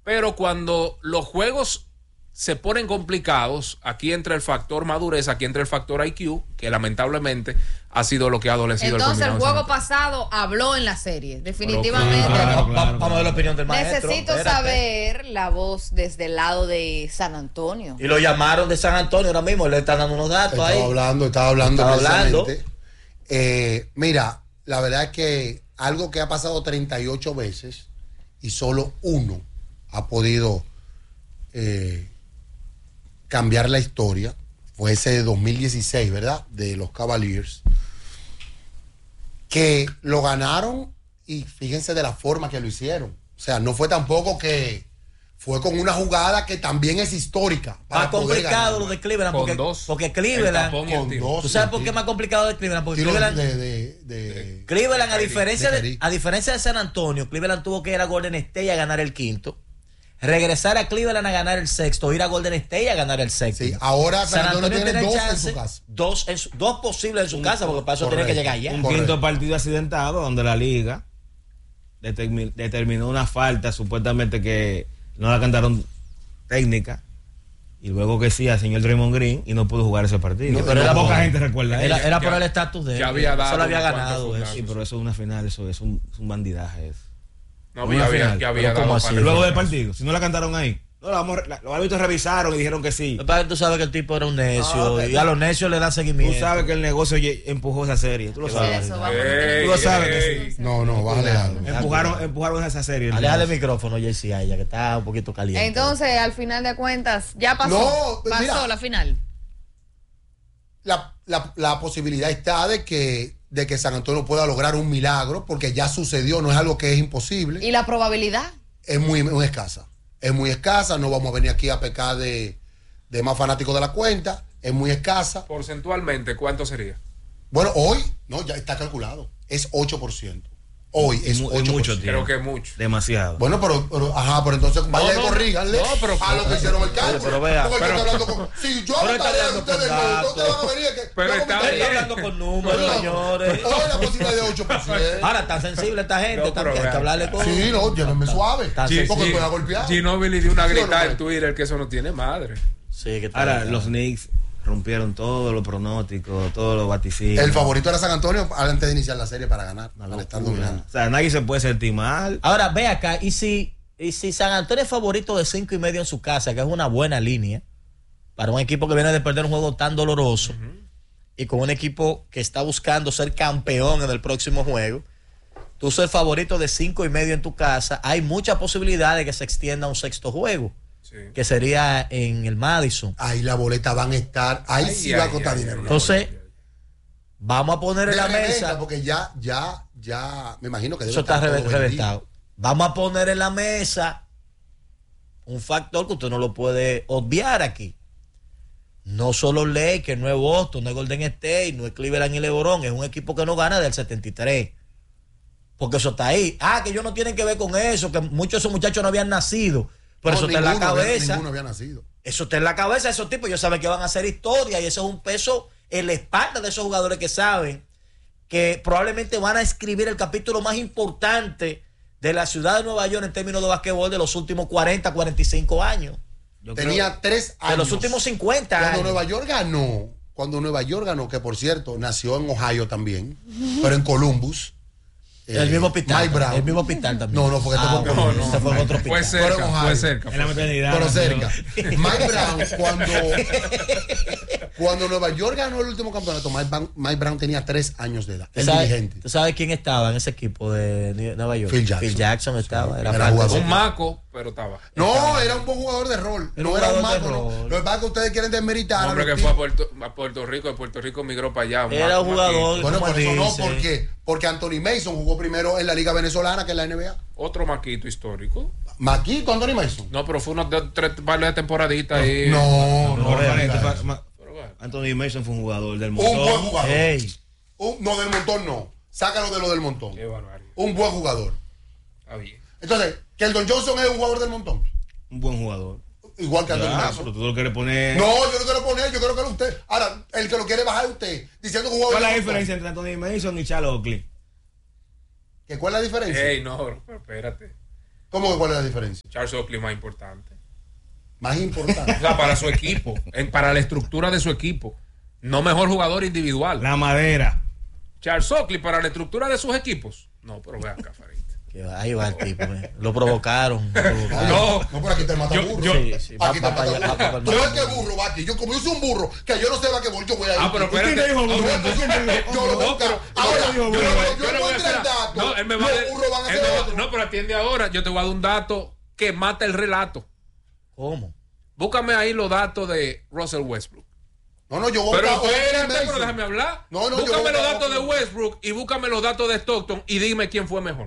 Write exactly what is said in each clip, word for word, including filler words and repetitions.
pero cuando los juegos se ponen complicados, aquí entra el factor madurez, aquí entra el factor I Q, que lamentablemente ha sido lo que ha adolecido. Entonces el el juego pasado habló en la serie, definitivamente. Claro, claro, claro. Vamos a ver la opinión del maestro. Necesito Espérate. saber la voz desde el lado de San Antonio. Y lo llamaron de San Antonio ahora mismo, le están dando unos datos estaba ahí. Hablando, estaba hablando, estaba hablando. Eh, mira, la verdad es que algo que ha pasado treinta y ocho veces y solo uno ha podido eh, cambiar la historia, fue ese de dos mil dieciséis, ¿verdad? De los Cavaliers, que lo ganaron y fíjense de la forma que lo hicieron. O sea, no fue tampoco que fue con una jugada que también es histórica. Más complicado lo de Cleveland, porque, dos, porque Cleveland, con dos, ¿tú sabes por qué es más complicado de Cleveland? Porque Tiro Cleveland, de, de, de, Cleveland a de diferencia de de, a diferencia de San Antonio, Cleveland tuvo que ir a Golden State a ganar el quinto, regresar a Cleveland a ganar el sexto, ir a Golden State a ganar el sexto. Sí, ahora San Antonio tiene dos chance, en su casa. Dos, en su, dos posibles en su casa, porque para eso Correcto. tiene que llegar allá. Un Correcto. quinto partido accidentado donde la liga determi- determinó una falta supuestamente que no la cantaron técnica y luego que sí al señor Draymond Green y no pudo jugar ese partido. No, pero era poca por- gente recuerda Era, eso. era Ya- por el estatus de él. ya había dado Eso lo había unos cuantos ganado. fundazos. Eso. Sí, pero eso es una final, eso es un, es un bandidaje. Eso. No, Una ya había, final. ya había Pero dado ¿cómo para así? el Luego del fracaso. partido, si no la cantaron ahí. No, la vamos, la- los árbitros revisaron y dijeron que sí. Lo que pasa es que tú sabes que el tipo era un necio Ah, y a los necios le dan Tú seguimiento. sabes que el negocio ye- empujó esa serie. Tú lo Qué sabes. Eso, vamos. Ey, Tú lo sabes que ey. sí. No, no, bájale algo. Empujaron, empujaron esa serie. Aléjale el micrófono, Jaycee, a ella, que está un poquito caliente. Entonces, al final de cuentas, ya pasó. No, pasó mira. la final. La, la, la posibilidad está de que, de que San Antonio pueda lograr un milagro, porque ya sucedió, no es algo que es imposible. ¿Y la probabilidad? Es muy, muy escasa. Es muy escasa, no vamos a venir aquí a pecar de, de más fanáticos de la cuenta, es muy escasa. Porcentualmente, ¿cuánto sería? Bueno, hoy, no, ya está calculado, es ocho por ciento. Hoy es mu- ocho por ciento. mucho tiempo. Creo que mucho. Demasiado. Bueno, pero, pero, ajá, pero entonces vaya no, y corríganle no, pero- a lo que hicieron el cálculo. pero vea, Porque pero- yo estoy hablando con, si yo pero hago está tarea de hablando ustedes, con no, datos. ustedes van a venir que Pero yo hago está mi Él tarea. está hablando con números, Pero, señores. Hoy la posibilidad de ocho por ciento. Ahora, tan sensible esta gente, No, pero también, hay que vea. hablarle con... Sí, no, llévenme suave. Está Sí, porque sensible. me va a golpear. Ginóbili dio una ¿Sí o no, gritada en Mike? Twitter que eso no tiene madre. Sí, que está Ahora, bien. los Knicks rompieron todos los pronósticos, todos los vaticinios. El favorito era San Antonio antes de iniciar la serie para ganar, para estar dominando. O sea, nadie se puede sentir mal. Ahora, ve acá, y si, y si San Antonio es favorito de cinco y medio en su casa, que es una buena línea, para un equipo que viene de perder un juego tan doloroso, y con un equipo que está buscando ser campeón en el próximo juego, tú ser favorito de cinco y medio en tu casa, hay mucha posibilidad de que se extienda a un sexto juego, Sí. que sería en el Madison. Ahí las boletas van a estar, ahí Ay, sí ay, va a costar ay, dinero. ay, Entonces, vamos a poner en De la reventa, mesa. porque ya, ya, ya, me imagino que debe Eso está estar todo reve- vendido. reventado. Vamos a poner en la mesa un factor que usted no lo puede obviar aquí. No solo Lakers, no es Boston, no es Golden State, no es Cleveland y LeBron, es un equipo que no gana del setenta y tres. Porque eso está ahí. Ah, que ellos no tienen que ver con eso, que muchos de esos muchachos no habían nacido. Pero No, eso está en la ninguno había- cabeza. ninguno había nacido. Eso está en la cabeza de esos tipos. Ellos saben que van a hacer historia y eso es un peso en la espalda de esos jugadores que saben que probablemente van a escribir el capítulo más importante de la ciudad de Nueva York en términos de basquetbol de los últimos cuarenta, cuarenta y cinco años. Yo Tenía creo- tres años. De los últimos cincuenta Cuando años. Nueva York ganó, cuando Nueva York ganó, que por cierto, nació en Ohio también, pero en Columbus. El eh, mismo hospital. Mike Brown. El mismo hospital también. No, no, porque este Ah, fue en bueno, Columbus. este fue en otro hospital. Fue cerca, Fueron Ohio. fue cerca. En la maternidad. Pero ¿no? cerca. Mike Brown, cuando, cuando Nueva York ganó el último campeonato, Mike Brown, Mike Brown tenía tres años de edad. ¿Tú El sabes, dirigente. ¿Tú sabes quién estaba en ese equipo de New- Nueva York? Phil Jackson. Phil Jackson estaba. Sí, era era parte de jugador. ese Un equipo. maco, pero estaba. No, era un buen jugador de rol. Era no un era un jugador de mago, no. rol. Lo que pasa es que ustedes quieren desmeritar. Un a hombre los que fue a tipos. Puerto, a Puerto Rico, de Puerto Rico migró para allá. un Era maco, un jugador. maquito. Bueno, ¿Cómo por eso no, dice? porque, porque Anthony Mason jugó primero en la Liga Venezolana que en la N B A. Otro maquito histórico. Maquito, Anthony Mason. No, pero fue unos de- tres par de temporaditas ahí. No, No, no, realmente, no, fue- ma- Pero bueno. Anthony Mason fue un jugador del Un buen montón. jugador. Ey. Un- no, del montón no. Sácalo de lo del montón. Qué barbaridad. Un buen jugador. Está bien. Entonces, Keldon Johnson es un jugador del montón. Un buen jugador. Igual que Anthony Ah, Mason. pero tú lo quieres poner. No, yo no quiero poner, yo quiero que era usted. Ahora, el que lo quiere bajar es usted, diciendo que un jugador ¿Cuál es la del montón. diferencia entre Anthony Mason y Charles Oakley? ¿Que ¿Cuál es la diferencia? Ey, no, bro, pero espérate. ¿Cómo que cuál es la diferencia? Charles Oakley más importante. Más importante. O sea, para su equipo, en, para la estructura de su equipo. No mejor jugador individual. La madera. Charles Oakley para la estructura de sus equipos. No, pero ve acá, Farid. Ahí va el tipo, eh. lo provocaron. Lo provocaron. No, No, por aquí te mata Yo- burro. yo- Sí, sí, va- Aquí te va mata para allá, va para burro. el Yo mar. es que burro va aquí. Yo, como yo soy un burro, que yo no sé vaquebol, yo voy a ir. Ah, pero espérate. ¿Quién te dijo No, burro? no, ¿Quién te dijo? Yo lo voy a No, buscar. pero- Ahora, yo digo yo, burro, yo, Yo yo le voy a encuentro el decir- dato. No, él me va a Los de- burros van a él hacer me va- otro. No, pero atiende ahora. Yo te voy a dar un dato que mata el relato. ¿Cómo? Búscame ahí los datos de Russell Westbrook. No, no, yo voy a Pero buscar otro espérate, Mason. pero déjame hablar. No, no, yo búscame voy a los buscar datos de otro. Westbrook y búscame los datos de Stockton y dime quién fue mejor.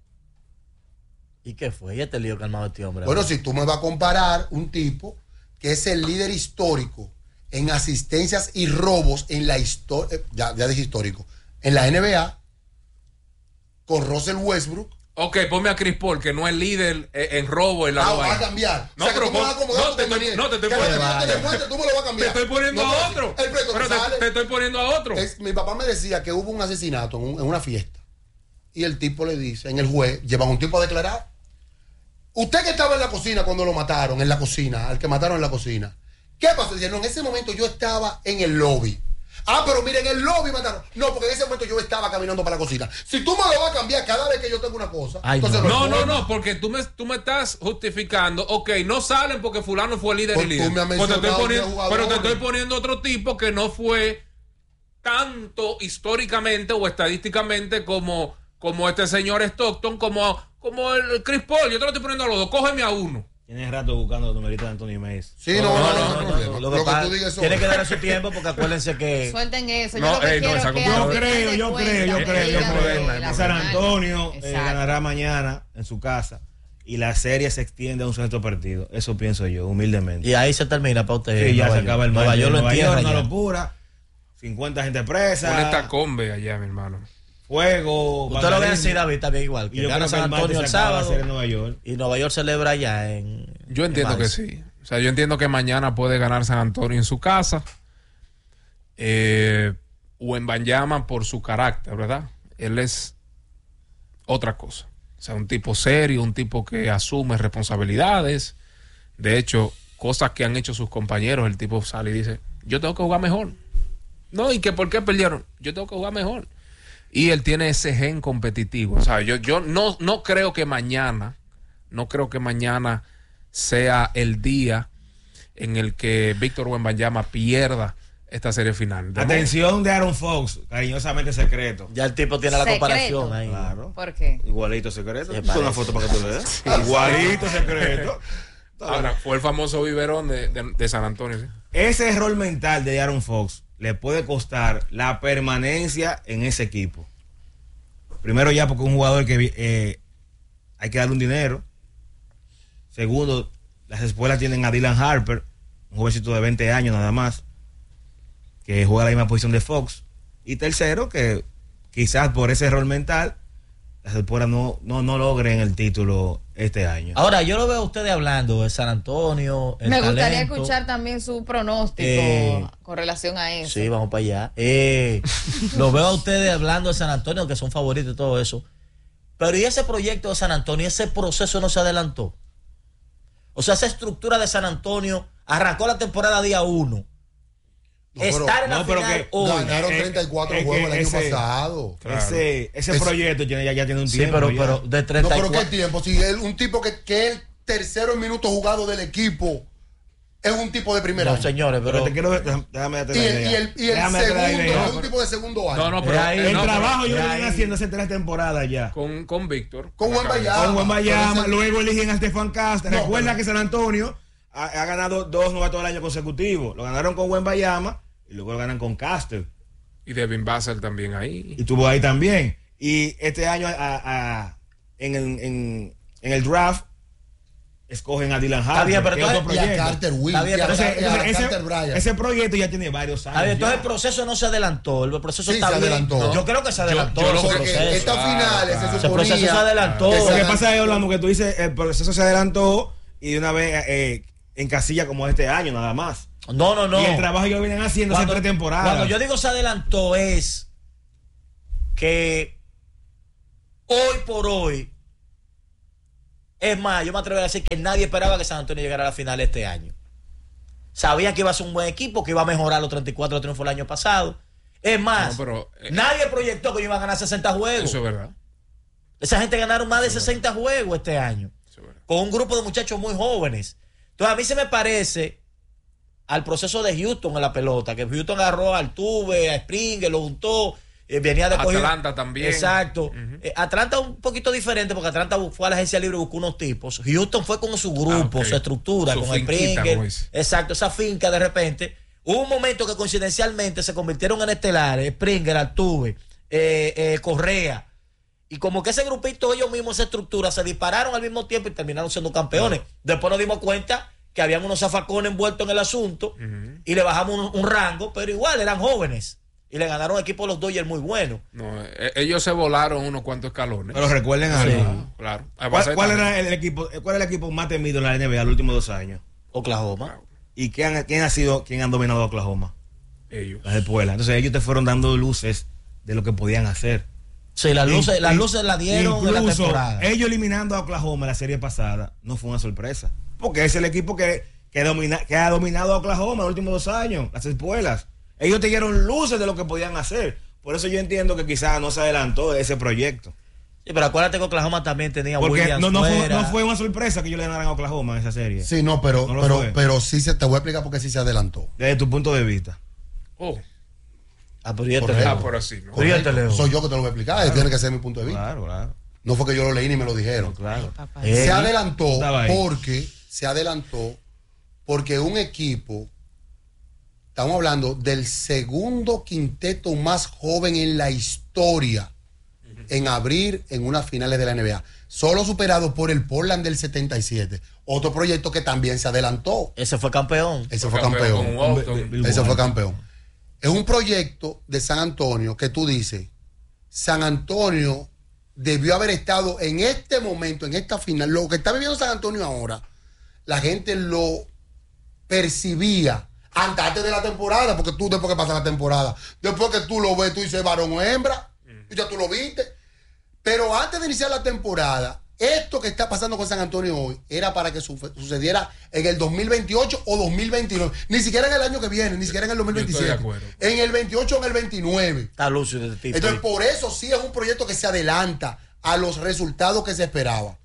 ¿Y qué fue? ¿Y este lío que armado este hombre? Bueno, si tú me vas a comparar un tipo que es el líder histórico en asistencias y robos en la historia, ya, ya dije histórico, en la N B A, con Russell Westbrook, Ok, ponme a Chris Paul, que no es líder eh, en robo en la ah, nueva va a era. cambiar. No, o sea, que pero tú me vas a pon- acomodar no, tu te estoy- conveniencia. no, te estoy Cada vez poniendo- que yo te demuestre, tú me lo vas a Te cambiar. estoy poniendo No, a pero otro. sí, el precio Pero que te, sale- te estoy poniendo a otro. Es- mi papá me decía que hubo un asesinato en, un- en una fiesta. Y el tipo le dice, en el juez, llevan un tipo a declarar. Usted que estaba en la cocina cuando lo mataron, en la cocina, al que mataron en la cocina. ¿Qué pasó? Dice, no, en ese momento yo estaba en el lobby. Ah, pero miren, en el lobby mataron. No, porque en ese momento yo estaba caminando para la cocina. Si tú me lo vas a cambiar cada vez que yo tengo una cosa, Ay, entonces no. No, es no, bueno. no, porque tú me, tú me estás justificando. Ok, no salen porque fulano fue líder Pues y tú líder. me has Pues te estoy mencionado poniendo- diez jugadores. pero te estoy poniendo otro tipo que no fue tanto históricamente o estadísticamente como, como este señor Stockton, como, como el Chris Paul. Yo te lo estoy poniendo a los dos. Cógeme a uno. Tienes rato buscando los numeritos de Anthony Mays. Sí, no, no, no, no, no, no, no, problema. lo Lo que que pasa- tú digas eso. tiene que darle su tiempo porque acuérdense que Suelten eso. No, yo lo que ey, no, quiero esa es que computadora- al Yo final creo, de yo cuentas, creo, yo creo, el yo día creo. de la San final- Antonio eh, Exacto. ganará mañana en su casa y la serie se extiende a un sexto partido. Eso pienso yo, humildemente. y ahí se termina para usted. Sí, ya Nueva se acaba el York. Nueva martes. York lo Nueva York, entierra una ya. locura. cincuenta gente Una presa. estacombe allá, mi hermano. Fuego. Usted lo ve vandalismo. así, David, también igual. Y Que yo gana creo que San el martes Antonio el se acaba la sábado serie en Nueva York. y Nueva York celebra allá en. Yo entiendo en que marzo. sí. O sea, yo entiendo que mañana puede ganar San Antonio en su casa. Eh, o en Banyama por su carácter, ¿verdad? Él es otra cosa. O sea, un tipo serio, un tipo que asume responsabilidades. De hecho, cosas que han hecho sus compañeros, el tipo sale y dice, yo tengo que jugar mejor. No, ¿y que por qué perdieron? Yo tengo que jugar mejor. Y él tiene ese gen competitivo. O sea, yo, yo no, no creo que mañana, no creo que mañana sea el día en el que Víctor Wembanyama pierda esta serie final. De Atención de Aaron Fox, cariñosamente secreto. Ya el tipo tiene la Secreto. comparación ahí. Claro. ¿Por qué? Igualito secreto. Se Es una parece. foto para que tú veas. Igualito secreto. Ahora, fue el famoso biberón de, de- de San Antonio. ¿sí? Ese error mental de Aaron Fox le puede costar la permanencia en ese equipo. Primero ya porque es un jugador que eh, hay que darle un dinero. Segundo, las escuelas tienen a Dylan Harper, un jovencito de veinte años nada más, que juega la misma posición de Fox. Y tercero, que quizás por ese error mental, las escuelas no, no, no logren el título este año. Ahora, yo lo veo a ustedes hablando de San Antonio. El Me gustaría talento. escuchar también su pronóstico Eh, con relación a eso. Sí, vamos para allá. Eh, lo veo a ustedes hablando de San Antonio, que son favoritos y todo eso. Pero ¿y ese proyecto de San Antonio, ese proceso no se adelantó? O sea, esa estructura de San Antonio arrancó la temporada día uno. No, pero- Estar en la no, pero final que hoy. Ganaron Eh, treinta y cuatro eh, juegos que el año ese- pasado. Claro. Ese, ese Es- proyecto tiene, ya, ya tiene un Sí, tiempo. pero, ya. pero de No, treinta y pero cuatro. qué tiempo. Si él, un tipo que, que es el tercero en minutos jugado del equipo es un tipo de primer No, año. señores, Pero pero. te quiero, déjame, déjame darte Y la el, idea. y el, y el Déjame darte la segundo idea. es un tipo de segundo año. No, no, pero, Es ahí. eh, El no, pero trabajo yo lo ya vengo ahí- haciendo hace tres temporadas ya. con, con Víctor. Con Acá. Wembanyama. Con Wembanyama, pero ese- luego eligen a Stefan Castro. No, Recuerda pero- que San Antonio ha, ha ganado dos novatos del año consecutivos. Lo ganaron con Wembanyama y luego lo ganan con Castro. Y Devin Vassell también ahí. Y estuvo ahí también. Y este año a- a- en, el, en, en el draft escogen a Dylan Harper. bien, pero que es otro entonces- y a proyecto. Carter Williams. Está bien, y a, pero Entonces, y a entonces, Carter ese, Bryant. ese proyecto ya tiene varios años. A ver, entonces ya. el proceso no se adelantó. El proceso Sí, está se bien. adelantó. Yo creo que se adelantó yo lo ese que- Porque proceso. estas Claro, finales claro. se Ese suponía proceso se adelantó. que Lo se que adelantó. pasa es, Orlando, que tú dices, el proceso se adelantó y de una vez eh, encasilla como este año nada más. No, no, no. Y el trabajo que vienen haciendo hace tres temporadas. Cuando yo digo se adelantó es que hoy por hoy Es más, yo me atrevo a decir que nadie esperaba que San Antonio llegara a la final este año. Sabía que iba a ser un buen equipo, que iba a mejorar los treinta y cuatro triunfos el año pasado. Es más, No, pero, eh, nadie proyectó que iban a ganar sesenta juegos. Eso es verdad. Esa gente ganaron más de sesenta juegos este año. Eso es verdad. Con un grupo de muchachos muy jóvenes. Entonces a mí se me parece al proceso de Houston en la pelota, que Houston agarró al Tuve, a Springer, lo juntó, eh, venía de coger- Atlanta también. Exacto. Ujú. Eh, Atlanta un poquito diferente porque Atlanta fue a la agencia libre y buscó unos tipos. Houston fue con su grupo, Ah, ok. su estructura, Su con finquita, Springer. como dice. Exacto, esa finca de repente. Hubo un momento que coincidencialmente se convirtieron en estelares, Springer, Altuve, eh, eh, Correa. Y como que ese grupito, ellos mismos, esa estructura, se dispararon al mismo tiempo y terminaron siendo campeones. Después nos dimos cuenta que habían unos zafacones envueltos en el asunto Ujú. y le bajamos un, un rango, pero igual eran jóvenes. Y le ganaron a equipos los Dodgers muy buenos. No, eh, ellos se volaron unos cuantos escalones. Pero recuerden algo. Ah, claro. Ah, ¿Cuál, va a cuál ser era el equipo, ¿Cuál es el equipo más temido en la N B A los últimos dos años? Oklahoma. ¿Y quién, han- quién ha sido, quién han dominado a Oklahoma? ellos. Las espuelas. Entonces ellos te fueron dando luces de lo que podían hacer. Sí, las luces, In- las in- luces las dieron en la incluso temporada. ellos eliminando a Oklahoma la serie pasada no fue una sorpresa. Porque es el equipo que, que, domina, que ha dominado a Oklahoma los últimos dos años, las espuelas. Ellos te dieron luces de lo que podían hacer. Por eso yo entiendo que quizás no se adelantó ese proyecto. Sí, pero acuérdate que Oklahoma también tenía Porque Williams no, no, fue, fuera. no fue una sorpresa que ellos le ganaran a Oklahoma en esa serie. Sí, no, pero, No lo pero, fue. pero sí se, te voy a explicar por qué sí se adelantó. Desde tu punto de vista. Oh, Ah, pero ya te Correcto. ah, leo. por así, ¿no? Pero ya te leo. Soy yo que te lo voy a explicar, y tiene que ser mi punto de vista. Claro, claro. No fue que yo lo leí ni me lo dijeron. claro. Papá. Eh, Se adelantó estaba ahí. porque se adelantó porque un equipo, estamos hablando del segundo quinteto más joven en la historia en abrir en unas finales de la N B A, solo superado por el Portland del setenta y siete, otro proyecto que también se adelantó. Ese fue campeón. Ese fue Con campeón. Walton. Bill Ese fue Walton. campeón. Es un proyecto de San Antonio que tú dices, San Antonio debió haber estado en este momento, en esta final. Lo que está viviendo San Antonio ahora, la gente lo percibía antes de la temporada, porque tú después que pasa la temporada, después que tú lo ves, tú dices varón o hembra, y ya tú lo viste. Pero antes de iniciar la temporada, esto que está pasando con San Antonio hoy era para que su- sucediera en el dos mil veintiocho o dos mil veintinueve. Ni siquiera en el año que viene, ni siquiera en el dos mil veintisiete. Yo estoy de acuerdo. En el veintiocho o en el veintinueve. Está lúcido este tipo. Entonces, por eso sí es un proyecto que se adelanta a los resultados que se esperaba.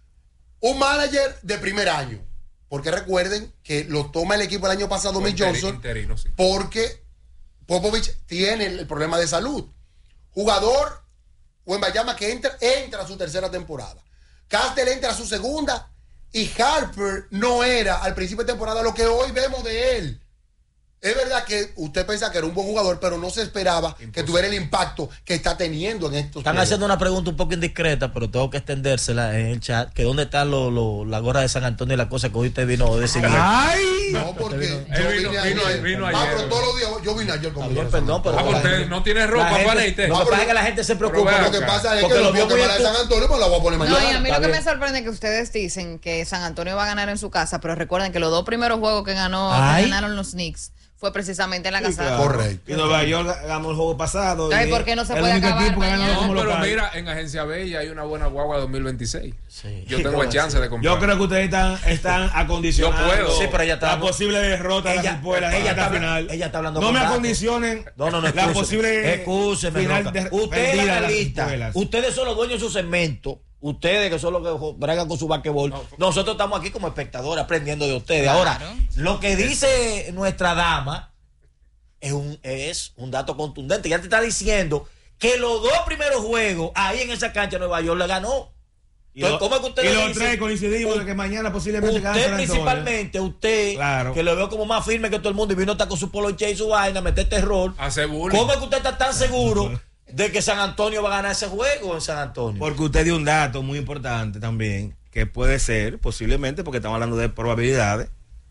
Un manager de primer año. Porque recuerden que lo toma el equipo el año pasado, Mick Interi- Johnson, interino, sí. porque Popovich tiene el, el problema de salud. Jugador Wembanyama que entra, entra a su tercera temporada. Castel entra a su segunda y Harper no era al principio de temporada lo que hoy vemos de él. Es verdad que usted piensa que era un buen jugador, pero no se esperaba que Imposible. tuviera el impacto que está teniendo en estos Están playoffs. haciendo una pregunta un poco indiscreta, pero tengo que extendérsela en el chat. Que dónde está lo, lo- la gorra de San Antonio y la cosa que hoy te vino a decir. ¡Ay! No, porque Él yo vino- vine vino- ayer. vino Ah, ayer. pero todos los días, yo vine ayer con Está mi bien, gorra de perdón, San pero Ah, Antonio. porque la gente- no tiene ropa, la gente- Juanete. Lo que No, pasa pero- es que la gente se pero preocupa. vea Lo que acá. pasa es Porque que lo lo vio que muy para de entu- San Antonio, pues la voy a poner No, mañana. y a mí lo Está que bien. me sorprende es que ustedes dicen que San Antonio va a ganar en su casa, pero recuerden que los dos primeros juegos que ganó, que Ay. ganaron los Knicks fue precisamente en la Sí, casa. claro. Correcto. Y Nueva York ganó el juego pasado. Ay, y ¿por qué no se el puede único acabar equipo que ha ganado mañana? como No, pero local. mira, en Agencia Bella hay una buena guagua dos mil veintiséis. Sí. Yo tengo ¿Cómo chance así? de comprar. Yo creo que ustedes están, están acondicionando Yo puedo. Sí, pero ella está- la posible derrota de Ella- las espuelas ella en está la habla- final. ella está hablando No con me datos. acondicionen No, no, no. la excúseme. posible Excúseme, final Roca. de, Ustedes, perdida de las analistas, espuelas. ustedes son los dueños de su segmento. Ustedes que son los que bregan con su basquetbol. No, Nosotros estamos aquí como espectadores aprendiendo de ustedes. Claro. Ahora, lo que dice nuestra dama es un, es un dato contundente. Ya te está diciendo que los dos primeros juegos ahí en esa cancha de Nueva York le ganó. Y Entonces, lo- ¿cómo es que ustedes y los dicen? tres coincidimos de que mañana posiblemente gane Usted San Antonio. principalmente, usted, Claro. que lo veo como más firme que todo el mundo y vino hasta con su polo y su vaina, meter terror. Hace bullying. ¿Cómo es que usted está tan seguro de que San Antonio va a ganar ese juego en San Antonio? Porque usted dio un dato muy importante también, que puede ser, posiblemente, porque estamos hablando de probabilidades,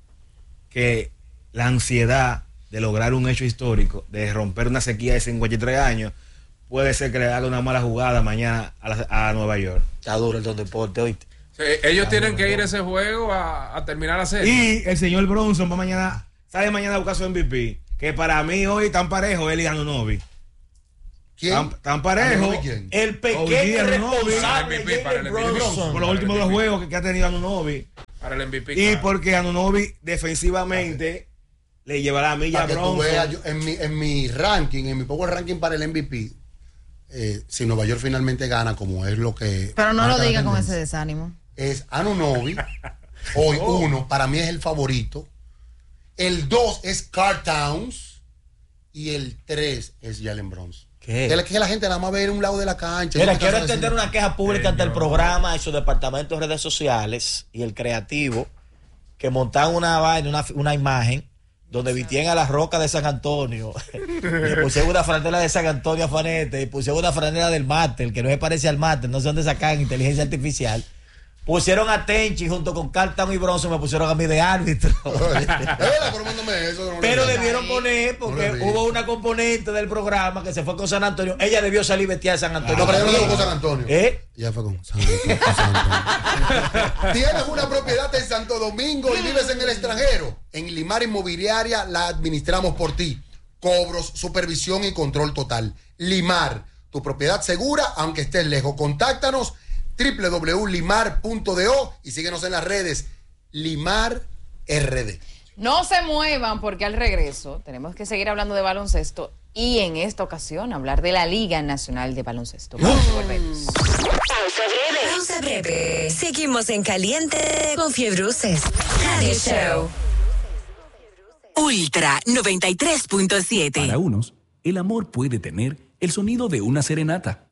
que la ansiedad de lograr un hecho histórico, de romper una sequía de cincuenta y tres años, puede ser que le haga una mala jugada mañana a, la- a Nueva York. Está duro el Don Deporte, ¿oíste? Sí, ellos tienen que ir a ese juego a, a terminar la serie. Y el señor Bronson va mañana, sale mañana a buscar su M V P, que para mí hoy tan parejo él y Anunobi. ¿Quién? Tan, tan parejo. Anunoby, ¿quién? El pequeño O G. responsable Para el M V P, para el Jalen M V P. Brunson. Por los últimos dos juegos que, que ha tenido Anunoby. Para el M V P. Y claro. porque Anunoby defensivamente le llevará a milla Para a que tú Bronson. veas, yo- en, mi, en mi ranking, en mi power ranking para el M V P, eh, si Nueva York finalmente gana, como es lo que. Pero no marca lo la diga con tendencia, ese desánimo. Es Anunoby. Hoy uno, para mí es el favorito. El dos es Karl Towns. Y el tres es Jalen Brunson. ¿Qué? Es que la gente nada más ve un lado de la cancha. Mira, no quiero te cansa de entender decir- una queja pública ante el programa y su departamento de redes sociales y el creativo que montan una vaina, una, una imagen donde vistían a la Roca de San Antonio. Le pusieron una franela de San Antonio a Fanete y pusieron una franela del Máter, que no se parece al Máter, no sé dónde sacan inteligencia artificial. Pusieron a Tenchi junto con Carlton y Bronson, me pusieron a mí de árbitro. Es verdad, pero mándame eso, no lo Pero vi. debieron poner, porque No lo vi. hubo una componente del programa que se fue con San Antonio. Ella debió salir vestida de San Antonio. No, pero ella no dijo con San Antonio. ¿Eh? Ya fue con San Antonio. con San Antonio. Tienes una propiedad en Santo Domingo y vives en el extranjero. En Limar Inmobiliaria la administramos por ti. Cobros, supervisión y control total. Limar, tu propiedad segura aunque estés lejos. Contáctanos doble u doble u doble u punto limar punto do y síguenos en las redes Limar R D. No se muevan porque al regreso tenemos que seguir hablando de baloncesto y en esta ocasión hablar de la Liga Nacional de Baloncesto. Vamos, volvemos. Pausa breve. Pausa breve. Seguimos en caliente con Fiebruces Radio Show. Ultra noventa y tres punto siete. Para unos, el amor puede tener el sonido de una serenata.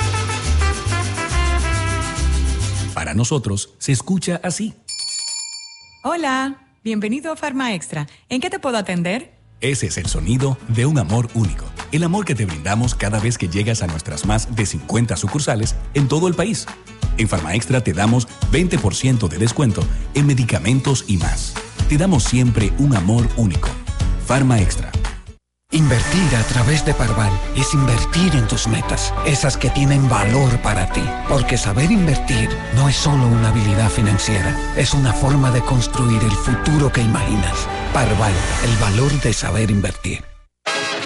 Para nosotros, se escucha así. Hola, bienvenido a Farma Extra. ¿En qué te puedo atender? Ese es el sonido de un amor único. El amor que te brindamos cada vez que llegas a nuestras más de cincuenta sucursales en todo el país. En Farma Extra te damos veinte por ciento de descuento en medicamentos y más. Te damos siempre un amor único. Farma Extra. Invertir a través de Parval es invertir en tus metas, esas que tienen valor para ti. Porque saber invertir no es solo una habilidad financiera, es una forma de construir el futuro que imaginas. Parval, el valor de saber invertir.